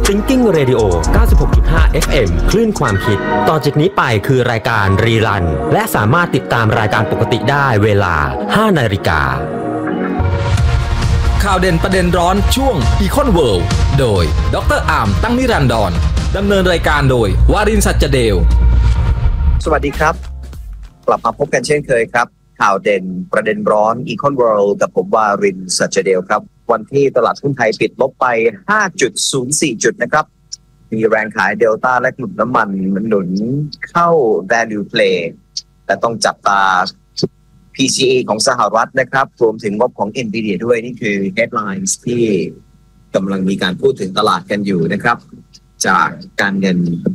Thinking Radio 96.5 FM คลื่นความคิดต่อจากนี้ไปคือรายการรีรันและสามารถติดตามรายการปกติได้เวลา 5 นาฬิกาข่าวเด่นประเด็นร้อนช่วง Econ World โดยดร.อามตั้งนิรันดรดำเนินรายการโดยวารินทร์สัจเดลสวัสดีครับกลับมาพบกันเช่นเคยครับข่าวเด่นประเด็นร้อน Econ World กับผมวารินทร์สัจเดลครับวันที่ตลาดหุ้นไทยปิดลบไป 5.04 จุดนะครับมีแรงขายเดลต้าและกลุ่มน้ำมันหนุนเข้า value play แต่ต้องจับตา PCE ของสหรัฐนะครับรวมถึงงบของ Nvidia ด้วยนี่คือ headlines ที่กำลังมีการพูดถึงตลาดกันอยู่นะครับจากการเงิน